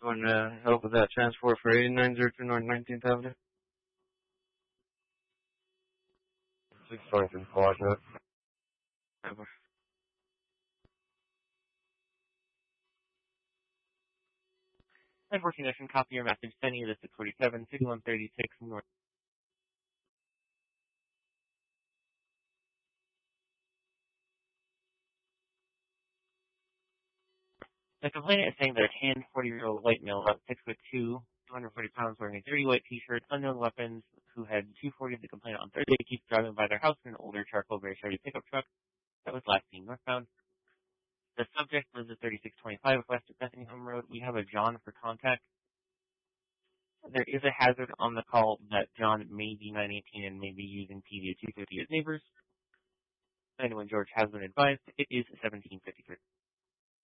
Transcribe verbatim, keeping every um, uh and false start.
going to help with that transport for eighty-nine oh two North nineteenth Avenue? six twenty-three, Quadrant. Ever. ten fourteen, I can copy your message. Sending you to six forty-seven, fifty-one thirty-six North. The complainant is saying that a tan forty-year-old white male, about six foot two, two hundred forty pounds, wearing a dirty white t-shirt, unknown weapons, who had two forty of the complainant on Thursday, keeps driving by their house in an older charcoal gray Chevy pickup truck that was last seen northbound. The subject lives at thirty-six twenty-five West Bethany Home Road. We have a John for contact. There is a hazard on the call that John may be nine eighteen and may be using P V two fifty as neighbors. Anyone George has been advised, it is seventeen fifty-three.